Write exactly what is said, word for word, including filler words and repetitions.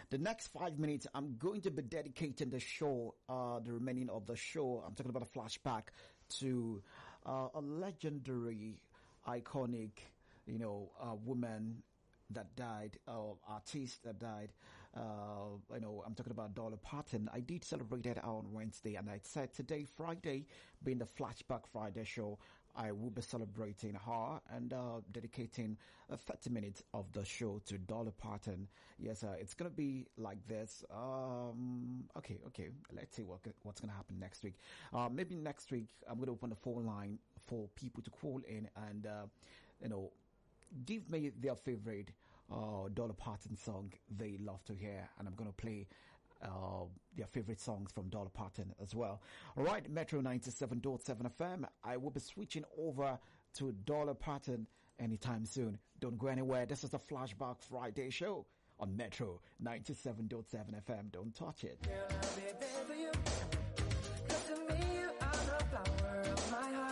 The next five minutes, I'm going to be dedicating the show, uh, the remaining of the show. I'm talking about a flashback to uh, a legendary, iconic, you know, uh, woman that died, uh, artist that died. Uh, you know, I'm talking about Dolly Parton. I did celebrate it on Wednesday, and I said today, Friday, being the Flashback Friday show, I will be celebrating her and uh, dedicating uh, thirty minutes of the show to Dolly Parton. Yes, uh, it's going to be like this. Um, okay, okay. Let's see what what's going to happen next week. Uh, maybe next week I'm going to open the phone line for people to call in and, uh, you know, give me their favorite uh, Dolly Parton song they love to hear, and I'm going to play uh, their favorite songs from Dolly Parton as well. All right, Metro ninety-seven point seven F M. I will be switching over to Dolly Parton anytime soon. Don't go anywhere. This is the Flashback Friday show on Metro ninety-seven point seven F M. Don't touch it. Girl, I'll be there for you.